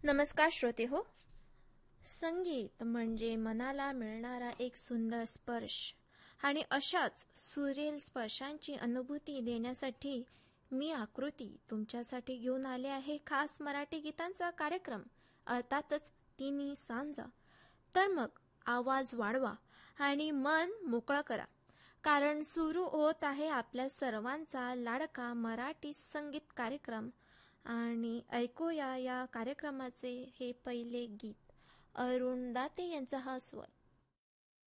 नमस्कार श्रोते हो. संगीत म्हणजे मनाला मिळणारा एक सुंदर स्पर्श आणि अशाच सुरेल स्पर्शांची अनुभूती देण्यासाठी मी आकृती तुमच्यासाठी घेऊन आले आहे खास मराठी गीतांचा कार्यक्रम, अर्थातच तिन्ही सांजा. तर मग आवाज वाढवा आणि मन मोकळं करा, कारण सुरू होत आहे आपल्या सर्वांचा लाडका मराठी संगीत कार्यक्रम. आणि ऐकूया या कार्यक्रमाचे हे पहिले गीत. अरुण दाते यांचा हा स्वर.